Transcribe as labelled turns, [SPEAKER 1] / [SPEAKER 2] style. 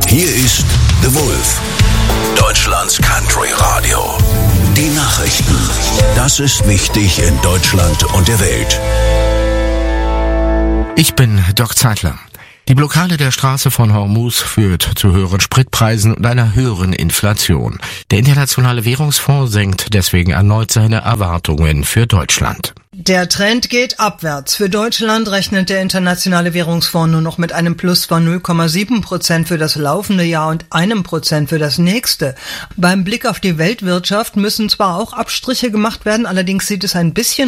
[SPEAKER 1] Hier ist The Wolf, Deutschlands Country Radio. Die Nachrichten. Das ist wichtig in Deutschland und der Welt.
[SPEAKER 2] Ich bin Doc Zeitler. Die Blockade der Straße von Hormuz führt zu höheren Spritpreisen und einer höheren Inflation. Der Internationale Währungsfonds senkt deswegen erneut seine Erwartungen für Deutschland.
[SPEAKER 3] Der Trend geht abwärts. Für Deutschland rechnet der Internationale Währungsfonds nur noch mit einem Plus von 0,7% für das laufende Jahr und 1% für das nächste. Beim Blick auf die Weltwirtschaft müssen zwar auch Abstriche gemacht werden, allerdings sieht es ein bisschen